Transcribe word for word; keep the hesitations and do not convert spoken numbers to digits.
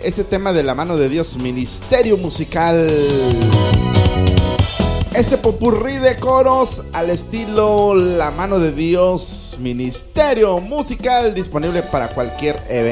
este tema de La Mano de Dios, Ministerio Musical. Este popurrí de coros al estilo La Mano de Dios, Ministerio Musical, disponible para cualquier evento.